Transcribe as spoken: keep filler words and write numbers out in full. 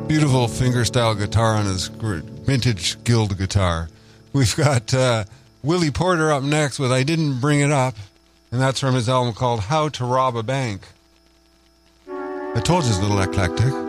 beautiful fingerstyle guitar on his vintage Guild guitar. We've got uh, Willie Porter up next with I Didn't Bring It Up, and that's from his album called How to Rob a Bank. I told you it's a little eclectic.